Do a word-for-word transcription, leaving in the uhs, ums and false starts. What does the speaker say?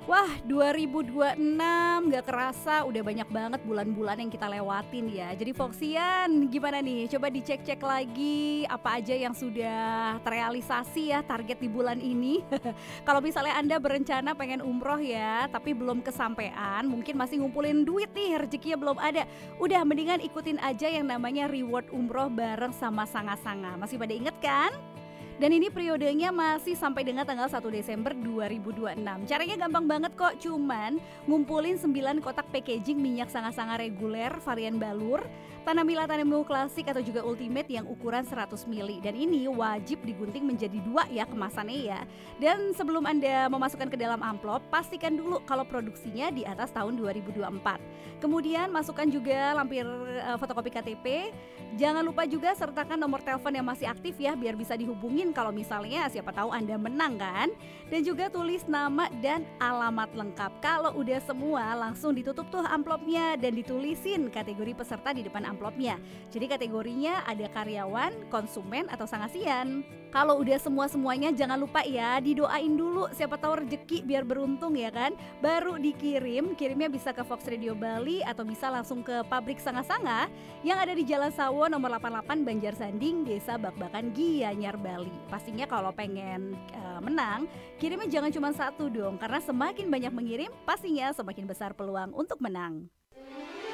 Wah, dua ribu dua puluh enam nggak kerasa udah banyak banget bulan-bulan yang kita lewatin ya. Jadi Foxian gimana nih? Coba dicek-cek lagi apa aja yang sudah terrealisasi ya target di bulan ini. Kalau misalnya Anda berencana pengen umroh ya, tapi belum kesampaian, mungkin masih ngumpulin duit nih, rezekinya belum ada. Udah mendingan ikutin aja yang namanya reward umroh bareng sama Sanga-Sanga. Masih pada inget kan? Dan ini periodenya masih sampai dengan tanggal satu Desember dua ribu dua puluh enam. Caranya gampang banget kok, cuman ngumpulin sembilan kotak packaging minyak Sanga-Sanga reguler varian balur, Tanamila Tanemu klasik atau juga ultimate yang ukuran seratus mililiter. Dan ini wajib digunting menjadi dua ya kemasannya ya. Dan sebelum Anda memasukkan ke dalam amplop, pastikan dulu kalau produksinya di atas tahun dua ribu dua puluh empat. Kemudian masukkan juga lampir eh, fotokopi K T P. Jangan lupa juga sertakan nomor telepon yang masih aktif ya biar bisa dihubungin kalau misalnya siapa tahu Anda menang kan. Dan juga tulis nama dan alamat lengkap. Kalau udah semua langsung ditutup tuh amplopnya dan ditulisin kategori peserta di depan amplopnya. Jadi kategorinya ada karyawan, konsumen atau sangasian. Kalau udah semua-semuanya jangan lupa ya didoain dulu siapa tahu rezeki biar beruntung ya kan. Baru dikirim, kirimnya bisa ke Fox Radio Bali atau bisa langsung ke pabrik Sanga-Sanga yang ada di Jalan Sawo nomor delapan puluh delapan Banjarsanding, Desa Bakbakan Gianyar, Bali. Pastinya kalau pengen uh, menang, kirimnya jangan cuma satu dong karena semakin banyak mengirim pastinya semakin besar peluang untuk menang.